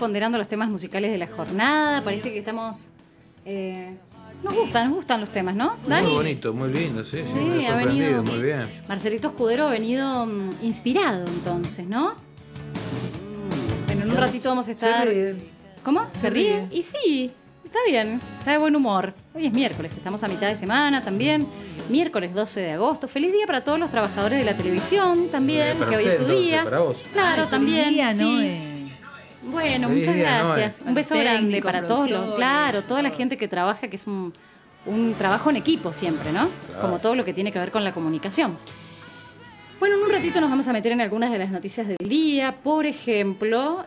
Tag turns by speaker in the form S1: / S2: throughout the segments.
S1: ponderando los temas musicales de la jornada. Parece que estamos... nos gustan los temas, ¿no, Dani?
S2: Muy bonito, muy lindo, sí, me
S1: ha
S2: ha sorprendido,
S1: venido,
S2: muy bien.
S1: Marcelito Escudero ha venido inspirado entonces, ¿no? Bueno, en un ratito vamos a estar...
S2: Se ríe.
S1: ¿Cómo? ¿Se ríe? Y sí, está bien, está de buen humor. Hoy es miércoles, estamos a mitad de semana también. Miércoles 12 de agosto. Feliz día para todos los trabajadores de la televisión también,
S2: Para
S1: que hoy
S2: usted,
S1: es su
S2: entonces,
S1: día.
S2: para vos.
S1: Claro, también.
S3: Día, ¿no?
S1: Sí. Bueno,
S2: Feliz
S1: muchas
S2: día,
S1: gracias.
S3: Noé.
S1: Un beso
S3: Al
S1: grande
S3: técnico,
S1: para todos los,
S3: productores,
S1: claro, toda la
S3: todo.
S1: gente que trabaja, que es un trabajo en equipo siempre, ¿no?
S2: Claro.
S1: Como todo lo que tiene que ver con la comunicación. Bueno, en un ratito nos vamos a meter en algunas de las noticias del día. Por ejemplo,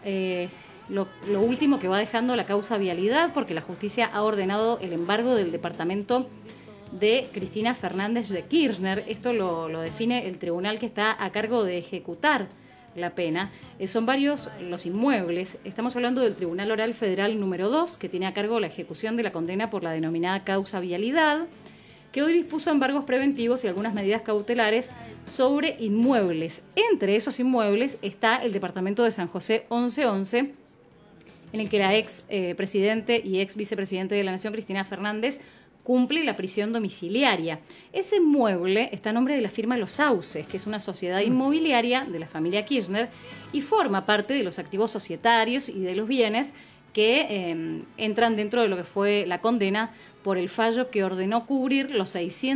S1: lo último que va dejando la causa vialidad, porque la justicia ha ordenado el embargo del departamento de Cristina Fernández de Kirchner. Esto lo define el tribunal que está a cargo de ejecutar la pena. Son varios los inmuebles. Estamos hablando del Tribunal Oral Federal número 2, que tiene a cargo la ejecución de la condena por la denominada causa vialidad, que hoy dispuso embargos preventivos y algunas medidas cautelares sobre inmuebles. Entre esos inmuebles está el departamento de San José 1111, en el que la ex presidente y ex vicepresidente de la Nación, Cristina Fernández, cumple la prisión domiciliaria. Ese inmueble está a nombre de la firma Los Sauces, que es una sociedad inmobiliaria de la familia Kirchner y forma parte de los activos societarios y de los bienes que entran dentro de lo que fue la condena por el fallo que ordenó cubrir los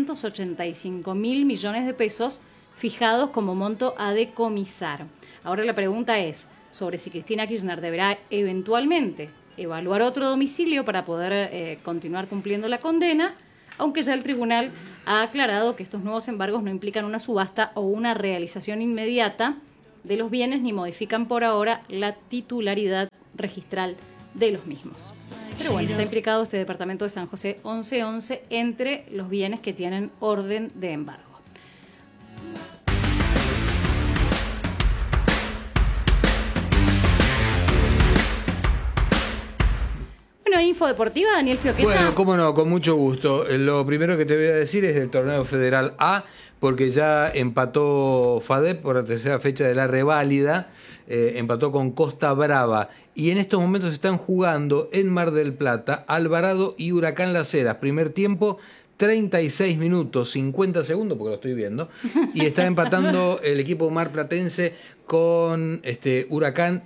S1: 685.000 millones de pesos fijados como monto a decomisar. Ahora la pregunta es sobre si Cristina Kirchner deberá eventualmente evaluar otro domicilio para poder continuar cumpliendo la condena, aunque ya el tribunal ha aclarado que estos nuevos embargos no implican una subasta o una realización inmediata de los bienes ni modifican por ahora la titularidad registral de los mismos. Pero bueno, está implicado este departamento de San José 1111 entre los bienes que tienen orden de embargo. Bueno, info deportiva, Daniel Fioqueta.
S2: Bueno, cómo no, con mucho gusto. Lo primero que te voy a decir es del torneo federal A, porque ya empató FADEP por la tercera fecha de la reválida, empató con Costa Brava. Y en estos momentos están jugando en Mar del Plata, Alvarado y Huracán Las Heras. Primer tiempo, 36 minutos, 50 segundos, porque lo estoy viendo. Y está empatando el equipo marplatense con Huracán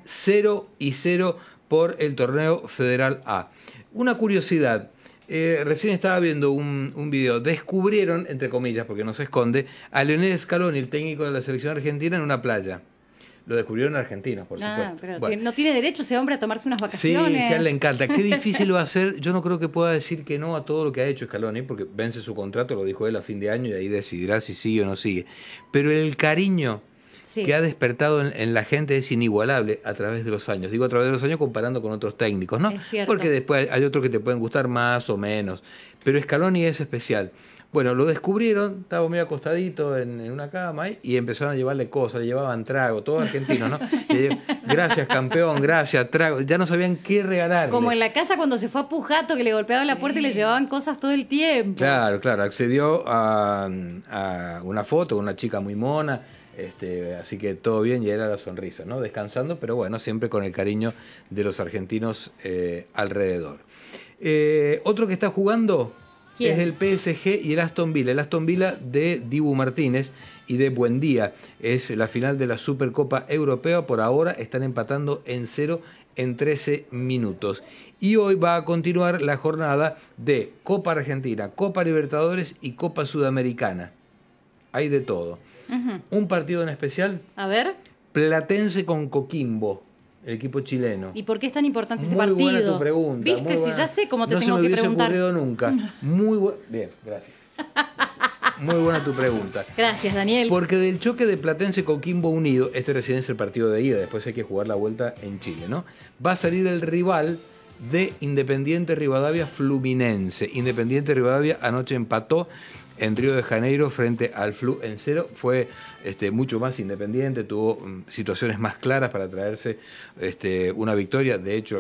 S2: 0-0 por el torneo federal A. Una curiosidad, recién estaba viendo un video, descubrieron, entre comillas, porque no se esconde, a Lionel Scaloni, el técnico de la selección argentina, en una playa. Lo descubrieron argentinos, por supuesto.
S1: Pero
S2: bueno.
S1: no tiene derecho ese hombre a tomarse unas
S2: Sí,
S1: vacaciones.
S2: sí, a él le encanta. Qué difícil va a ser. Yo no creo que pueda decir que no a todo lo que ha hecho Scaloni, porque vence su contrato, lo dijo él a fin de año, y ahí decidirá si sigue o no sigue. Pero el cariño que ha despertado en la gente es inigualable a través de los años. Digo a través de los años comparando con otros técnicos, ¿no?
S1: Es cierto.
S2: Porque después hay otros que te pueden gustar más o menos. Pero Scaloni es especial. Bueno, lo descubrieron, estaba medio acostadito en una cama y empezaron a llevarle cosas, le llevaban trago, todos argentinos, ¿no? Gracias, campeón, gracias, trago. Ya no sabían qué regalarle.
S1: Como en la casa cuando se fue a Pujato, que le golpeaban la puerta y le llevaban cosas todo el tiempo.
S2: Claro, accedió a una foto con una chica muy mona, así que todo bien y era la sonrisa, ¿no? Descansando, pero bueno, siempre con el cariño de los argentinos alrededor. Otro que está jugando...
S1: ¿Quién?
S2: Es el PSG y el Aston Villa. El Aston Villa de Dibu Martínez y de Buendía. Es la final de la Supercopa Europea. Por ahora están empatando en 0 en 13 minutos. Y hoy va a continuar la jornada de Copa Argentina, Copa Libertadores y Copa Sudamericana. Hay de todo.
S1: Uh-huh.
S2: Un partido en especial.
S1: A ver.
S2: Platense con Coquimbo. El equipo chileno.
S1: ¿Y por qué es tan importante este
S2: muy
S1: partido?
S2: Buena tu pregunta.
S1: ¿Viste? Si ya sé cómo te tengo que preguntar.
S2: No se me hubiese ocurrido nunca. Bien, gracias. Muy buena tu pregunta.
S1: Gracias, Daniel.
S2: Porque del choque de Platense Coquimbo Unido, recién es el partido de ida, después hay que jugar la vuelta en Chile, ¿no? Va a salir el rival de Independiente Rivadavia Fluminense. Independiente Rivadavia anoche empató en Río de Janeiro frente al Flu en 0, fue mucho más independiente, tuvo situaciones más claras para traerse una victoria. De hecho,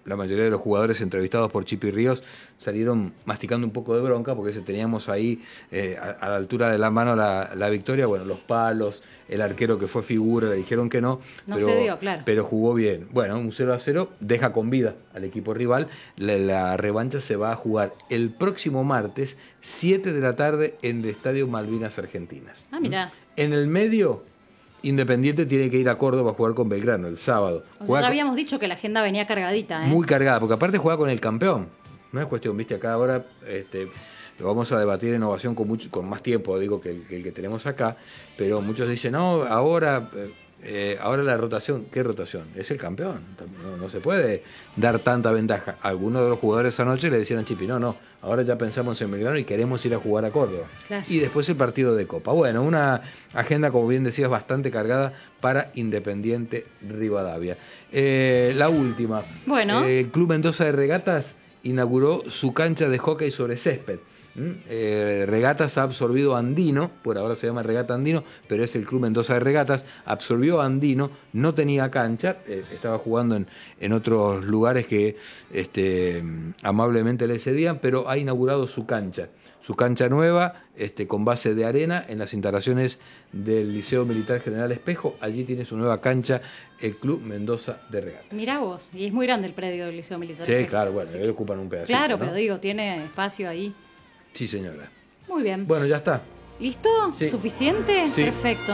S2: la mayoría de los jugadores entrevistados por Chipi Ríos salieron masticando un poco de bronca porque teníamos ahí a la altura de la mano la victoria. Bueno, los palos, el arquero que fue figura, le dijeron que no.
S1: No
S2: pero,
S1: se dio, claro.
S2: Pero jugó bien. Bueno, un 0-0 deja con vida al equipo rival. La revancha se va a jugar el próximo martes, 7 de la tarde, en el Estadio Malvinas Argentinas.
S1: Ah, mirá.
S2: En el medio, Independiente tiene que ir a Córdoba a jugar con Belgrano el sábado.
S1: Nosotros habíamos dicho que la agenda venía cargadita, ¿eh?
S2: Muy cargada, porque aparte juega con el campeón. No es cuestión, viste, acá ahora lo vamos a debatir en Ovación con más tiempo, digo, que el que tenemos acá, pero muchos dicen, no, ahora la rotación, ¿qué rotación? Es el campeón, no se puede dar tanta ventaja. Algunos de los jugadores anoche le decían a Chipi, no, ahora ya pensamos en Belgrano y queremos ir a jugar a Córdoba. Claro. Y después el partido de Copa. Bueno, una agenda, como bien decías, bastante cargada para Independiente Rivadavia. La última.
S1: Bueno.
S2: El Club Mendoza de Regatas inauguró su cancha de hockey sobre césped. Regatas ha absorbido Andino, por ahora se llama Regata Andino, pero es el Club Mendoza de Regatas, absorbió Andino, no tenía cancha, estaba jugando en otros lugares que amablemente le cedían, pero ha inaugurado su cancha nueva, con base de arena, en las instalaciones del Liceo Militar General Espejo. Allí tiene su nueva cancha el Club Mendoza de Regatas.
S1: Mirá vos, y es muy grande el predio del Liceo Militar.
S2: Sí, claro, bueno, sí. Ocupan un pedacito.
S1: Claro,
S2: ¿no?
S1: pero digo, tiene espacio ahí.
S2: Sí, señora.
S1: Muy bien.
S2: Bueno, ya está.
S1: ¿Listo?
S2: Sí.
S1: ¿Suficiente?
S2: Sí.
S1: Perfecto.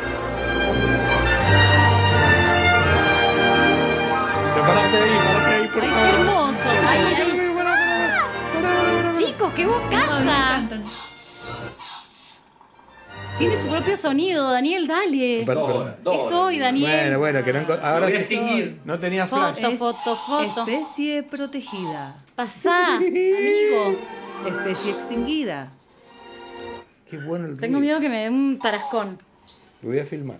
S2: Prepárate ahí, por
S1: ¡Ay,
S2: favor.
S1: qué hermoso! ¡Ay! Chicos, qué bocaza. Tiene su propio sonido, Daniel, dale.
S2: Perdón.
S1: Es hoy, Daniel.
S2: Bueno, que no ahora
S3: Lo voy a extinguir.
S2: No tenía flash.
S1: Foto.
S4: Especie protegida.
S1: Pasá, amigo.
S4: Especie extinguida.
S2: Qué bueno el
S1: Tengo miedo que me dé un tarascón.
S2: Lo voy a filmar.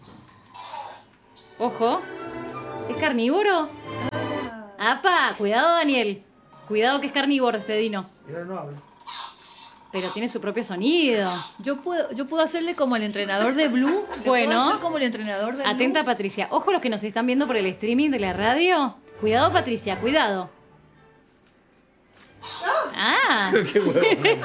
S1: Ojo. ¿Es carnívoro? ¡Apa! Cuidado, Daniel. Cuidado que es carnívoro este dino.
S2: Mira, no hablo.
S1: Pero tiene su propio sonido.
S4: Yo puedo hacerle como el entrenador de Blue.
S1: Bueno.
S4: ¿Puedo hacer como el entrenador de
S1: Atenta, Patricia. Ojo los que nos están viendo por el streaming de la radio. Cuidado, Patricia, cuidado. Ah.
S2: Qué huevo.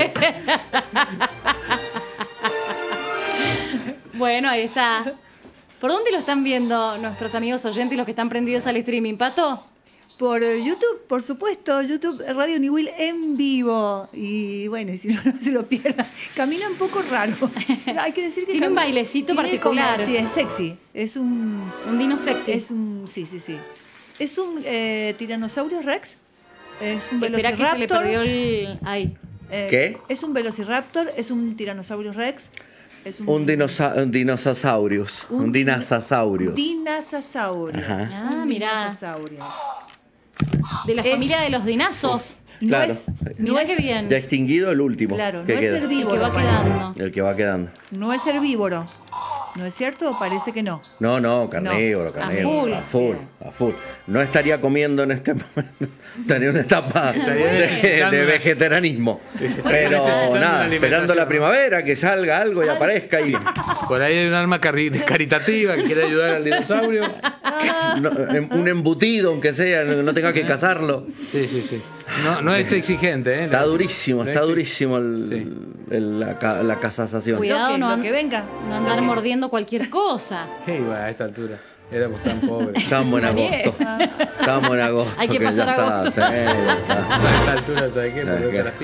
S1: Bueno, ahí está. ¿Por dónde lo están viendo nuestros amigos oyentes y los que están prendidos al streaming, Pato?
S4: Por YouTube, por supuesto, YouTube Radio Niwil en vivo. Y bueno, y si no, no se lo pierdan. Camina un poco raro. Hay que decir que
S1: Tiene un bailecito particular.
S4: Sí, es sexy. Es un
S1: dino sexy.
S4: Sí. Es un tiranosaurio Rex. Es un
S1: Espera que se le
S4: velociraptor.
S1: perdió el... Ahí.
S3: ¿Qué?
S4: Es un velociraptor, es un tiranosaurio Rex. Es
S3: Un dinosaurios. Un dinosaurios.
S4: Dinosaurios.
S3: Ajá.
S1: Ah, mirá.
S4: Dinosaurios.
S1: De la familia de los dinazos.
S3: Claro.
S1: Mirá qué bien.
S3: Ya extinguido el último.
S4: Claro, no
S3: que
S4: es
S3: queda.
S1: El que
S4: herbívoro.
S1: va
S4: parece.
S1: quedando.
S3: El que va quedando.
S4: No es herbívoro. ¿No es cierto? Parece que no.
S3: No, carnívoro, carnívoro. A full. No estaría comiendo en este momento. Estaría en una etapa
S2: necesitando
S3: de
S2: una-
S3: vegetarianismo. Pero
S2: necesitando una
S3: nada,
S2: alimentación.
S3: esperando la primavera, que salga algo y aparezca. Y
S2: Por ahí hay un alma caritativa que quiere ayudar al dinosaurio.
S3: un embutido, aunque sea, no tenga que cazarlo.
S2: Sí. No es exigente, ¿eh?
S3: Está durísimo,
S2: No
S3: está
S2: es-
S3: durísimo
S2: Sí.
S3: la casación.
S1: Cuidado,
S4: lo que venga.
S1: no andar mordiendo cualquier cosa.
S2: ¿Qué iba a esta altura? Éramos tan pobres.
S3: Estamos en
S1: Daniel.
S3: agosto. Estamos en agosto.
S1: Hay que pasar
S3: ya
S1: agosto.
S3: está, sí, ya está.
S2: A esta altura, ¿sabes qué?
S3: ¿Sabes
S2: Porque
S3: qué?
S2: las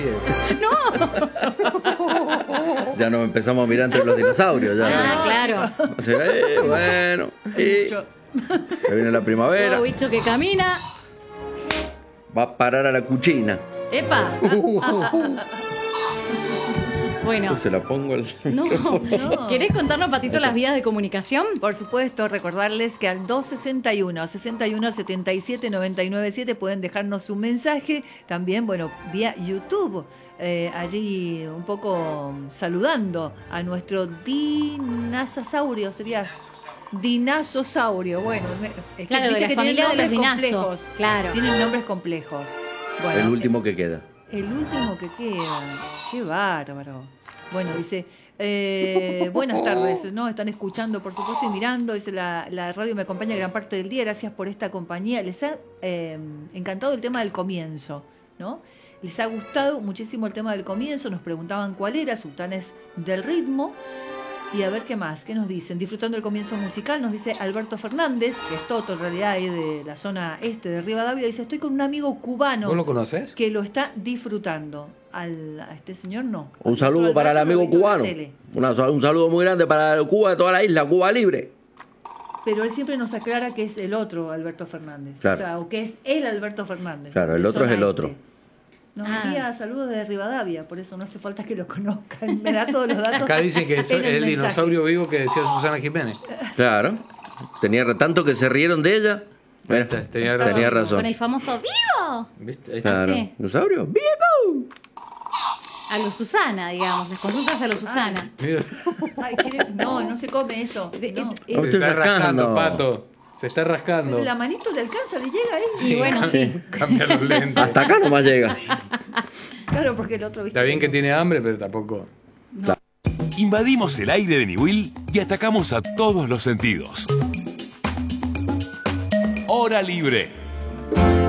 S2: piedras.
S3: Ya nos empezamos a mirar entre los dinosaurios. Ya.
S1: Ah, claro.
S3: O sea, bueno. Y se viene la primavera.
S1: Todo bicho que camina.
S3: Va a parar a la cuchina.
S1: ¡Epa! Bueno,
S3: Se la pongo al...
S1: no. ¿Querés contarnos, Patito, las vías de comunicación?
S4: Por supuesto, recordarles que al 261 61 77 997 pueden dejarnos un mensaje. También, bueno, vía YouTube. Allí un poco saludando a nuestro dinasosaurio, sería dinasosaurio. Bueno, es que
S1: Claro, de
S4: viste
S1: la
S4: que
S1: familia de
S4: tienen
S1: los
S4: nombres
S1: dinazos.
S4: complejos.
S1: Claro.
S4: Tienen nombres complejos. Bueno,
S3: El último que queda.
S4: el último que queda. Qué bárbaro. Bueno, dice, buenas tardes, ¿no? Están escuchando, por supuesto, y mirando. Dice, la radio me acompaña gran parte del día. Gracias por esta compañía. Les ha encantado el tema del comienzo, ¿no? Les ha gustado muchísimo el tema del comienzo. Nos preguntaban cuál era, Sultanes del Ritmo. Y a ver qué más, qué nos dicen. Disfrutando el comienzo musical, nos dice Alberto Fernández, que es Toto, en realidad es de la zona este de Rivadavia. Dice, estoy con un amigo cubano.
S2: ¿Vos lo conoces?
S4: Que lo está disfrutando. A este señor no.
S3: Un saludo para el amigo cubano. Un saludo muy grande para Cuba de toda la isla, Cuba Libre.
S4: Pero él siempre nos aclara que es el otro Alberto Fernández.
S3: Claro.
S4: O sea, o que es el Alberto Fernández.
S3: Claro, el otro es el otro.
S4: Nos envía saludos de Rivadavia, por eso no hace falta que lo conozcan. Me da todos los datos.
S2: Acá dicen que es el dinosaurio vivo que decía Susana Jiménez.
S3: Claro. Tenía tanto que se rieron de ella. Bueno, tenía razón.
S1: Con el famoso vivo.
S2: ¿Viste? Ahí
S3: Claro.
S1: Sí.
S3: ¿Dinosaurio? ¡Vivo!
S1: A lo Susana, digamos. Las consultas a lo Susana.
S2: Mira,
S4: Ay, no se come eso. No.
S2: se está rascando, Pato. Se está rascando.
S4: Pero la manito le alcanza, le llega a él.
S1: Y bueno, sí.
S2: Cambia los lentes.
S3: Hasta acá nomás llega.
S4: Claro, porque el otro, ¿viste?
S2: Está bien que tiene hambre, pero tampoco.
S5: Invadimos el aire de Niwil y atacamos a todos los sentidos. Hora Libre.